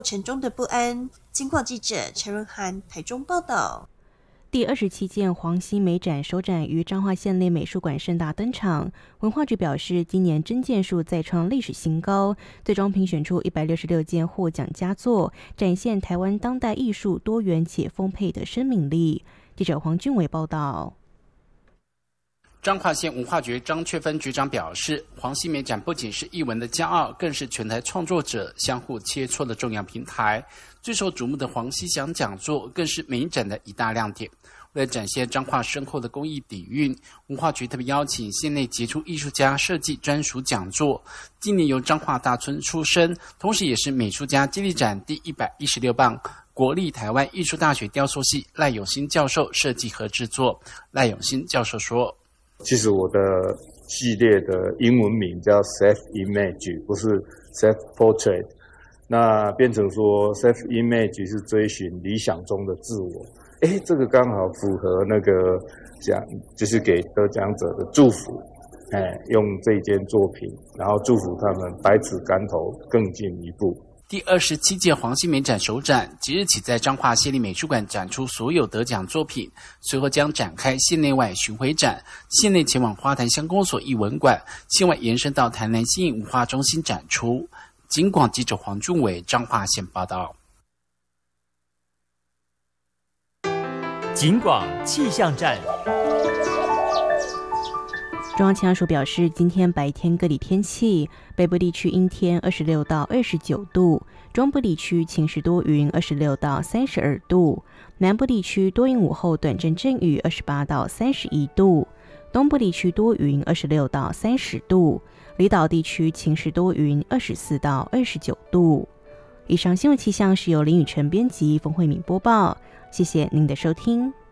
沉重的不安。金广记者陈润涵台中报道。 第27届黄溪美展首展于彰化县立美术馆盛大登场。文化局表示，今年征件数再创历史新高，最终评选出166件获奖佳作，展现台湾当代艺术多元且丰沛的生命力。记者黄俊伟报道。 彰化县文化局张雀芬局长表示，黄溪美展不仅是艺文的骄傲，更是全台创作者相互切磋的重要平台。最受瞩目的黄溪奖讲座更是美展的一大亮点。为了展现彰化深厚的工艺底蕴，文化局特别邀请县内杰出艺术家设计专属讲座。今年由彰化大村出身，同时也是美术家接力展第116棒国立台湾艺术大学雕塑系赖永新教授设计和制作。赖永新教授说， 其实我的系列的英文名叫 Self Image， 不是 Self Portrait。那变成说 Self Image 是追寻理想中的自我。这个刚好符合那个就是给得奖者的祝福。用这件作品，然后祝福他们百尺竿头更进一步。 第27届黄溪美展首展即日起在彰化县立美术馆展出所有得奖作品，随后将展开县内外巡回展，县内前往花坛乡公所艺文馆，县外延伸到台南新颖文化中心展出。警广记者黄俊伟彰化县报道。 警广气象站。 中央气象署表示，今天白天各地天气，北部地区阴天26到29度，中部地区晴时多云26到32度，南部地区多云午后短阵阵雨28到31度，东部地区多云26到30度，离岛地区晴时多云24到29度。以上新闻气象是由林雨晨编辑，冯慧敏播报，谢谢您的收听。